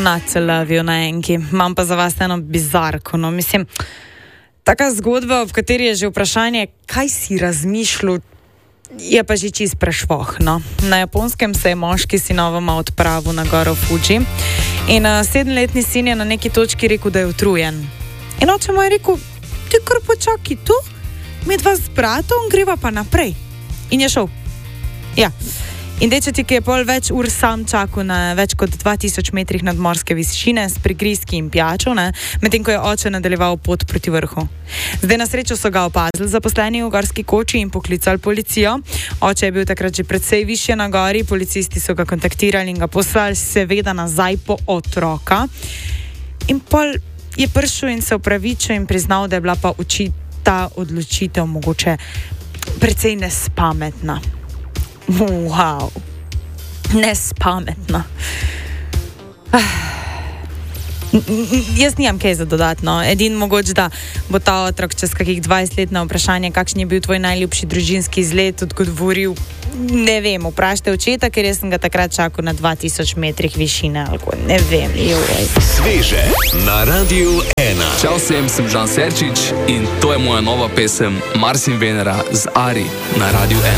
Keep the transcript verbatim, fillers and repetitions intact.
Not to love you na enki. Imam pa za vas eno bizarko, no, mislim, taka zgodba, v kateri je že vprašanje, kaj si razmišljal, je pa že čist prešvoh, no. Na Japonskem se je moški sinovoma odpravil na goro Fuji in uh, sedemletni sin je na neki točki rekel, da je utrujen. In oče mu je rekel, ti kar počaki tu, med vas z bratom greva pa naprej. In je šel. Ja. In dečeti, ki je pol več ur sam čakal na več kot dva tisoč metrih nadmorske višine s prigrizki in pijačo, ne, medtem ko je oče nadaljeval pot proti vrhu. Zdaj na srečo so ga opazili zaposleni v gorski koči in poklicali policijo. Oče je bil takrat že precej višje na gori, policisti so ga kontaktirali in ga poslali seveda nazaj po otroka. In pol je prišel in se opravičil in priznal, da je bila pa ta odločitev mogoče precej nespametna. Wow, nespametno. Ah. Jaz nimam kaj za dodatno. Edin mogoče, da bo ta otrok čez kakih dvajset let na vprašanje, kakšen je bil tvoj najljubši družinski izlet, odgovoril, ne vem, vprašajte očeta, ker jaz sem ga takrat čakal na dva tisoč metrih višine, ali ne vem. Joj. Sveže na Radiu ena. Čau vsem, sem Žan Serčič in to je moja nova pesem Mars in Venera z Ari na Radiu ena.